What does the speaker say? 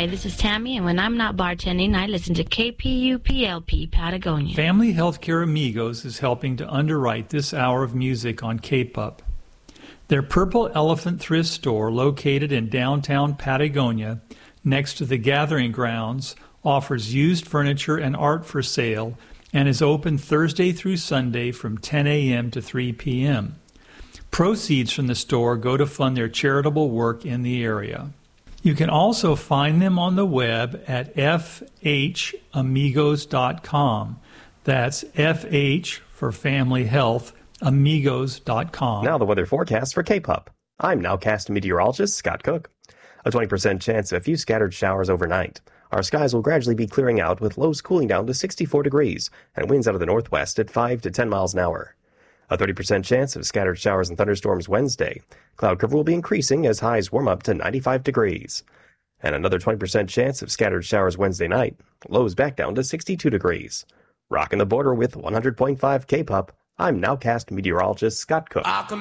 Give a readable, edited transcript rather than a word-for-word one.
Hi, this is Tammy, and when I'm not bartending, I listen to KPUPLP Patagonia. Family Healthcare Amigos is helping to underwrite this hour of music on KPUP. Their Purple Elephant thrift store, located in downtown Patagonia, next to the Gathering Grounds, offers used furniture and art for sale and is open Thursday through Sunday from 10 a.m. to 3 p.m. Proceeds from the store go to fund their charitable work in the area. You can also find them on the web at fhamigos.com. That's FH for Family Health, amigos.com. Now the weather forecast for KPUP. I'm nowcast meteorologist Scott Cook. A 20% chance of a few scattered showers overnight. Our skies will gradually be clearing out with lows cooling down to 64 degrees and winds out of the northwest at 5 to 10 miles an hour. A 30% chance of scattered showers and thunderstorms Wednesday. Cloud cover will be increasing as highs warm up to 95 degrees. And another 20% chance of scattered showers Wednesday night. Lows back down to 62 degrees. Rocking the border with 100.5 KPUP. I'm nowcast meteorologist Scott Cook.